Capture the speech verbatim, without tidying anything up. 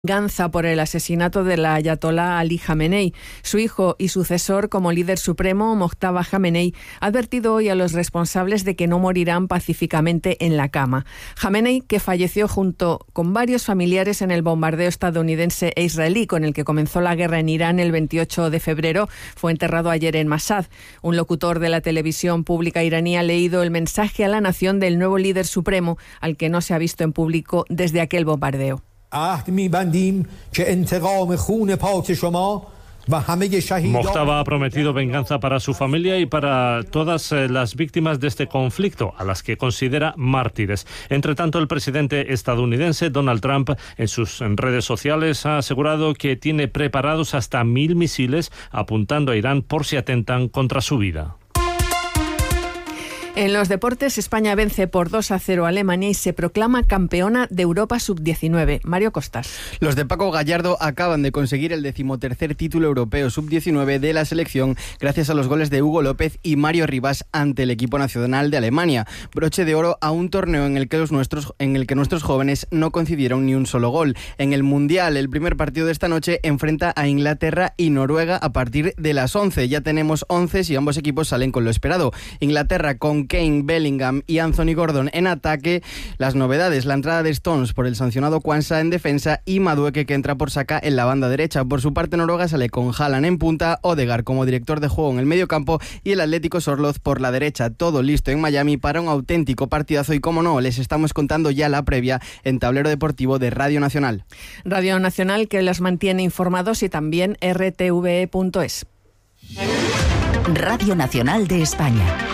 venganza por el asesinato del ayatolá Ali Jamenei. Su hijo y sucesor como líder supremo, Mojtaba Jamenei, ha advertido hoy a los responsables de que no morirán pacíficamente en la cama. Jamenei, que falleció junto con varios familiares en el bombardeo estadounidense e israelí con el que comenzó la guerra en Irán el veintiocho de febrero, fue enterrado ayer en Mashhad. Un locutor de la televisión pública iraní ha leído el mensaje a la nación del nuevo líder supremo, al que no se ha visto en público desde aquel bombardeo. Mojtaba ha prometido venganza para su familia y para todas las víctimas de este conflicto, a las que considera mártires. Entre tanto, el presidente estadounidense Donald Trump en sus redes sociales ha asegurado que tiene preparados hasta mil misiles apuntando a Irán por si atentan contra su vida. En los deportes, España vence por dos a cero a Alemania y se proclama campeona de Europa sub diecinueve. Mario Costas. Los de Paco Gallardo acaban de conseguir el decimotercer título europeo sub diecinueve de la selección gracias a los goles de Hugo López y Mario Rivas ante el equipo nacional de Alemania. Broche de oro a un torneo en el que los nuestros, en el que nuestros jóvenes no concedieron ni un solo gol. En el Mundial, el primer partido de esta noche enfrenta a Inglaterra y Noruega a partir de las once. Ya tenemos once y ambos equipos salen con lo esperado. Inglaterra con Kane, Bellingham y Anthony Gordon en ataque. Las novedades, la entrada de Stones por el sancionado Kwanza en defensa y Madueke, que entra por Saka en la banda derecha. Por su parte, Noruega sale con Haaland en punta, Odegaard como director de juego en el medio campo y el Atlético Sorloz por la derecha. Todo listo en Miami para un auténtico partidazo y, como no, les estamos contando ya la previa en Tablero Deportivo de Radio Nacional. Radio Nacional, que los mantiene informados, y también R T V E punto es. Radio Nacional de España.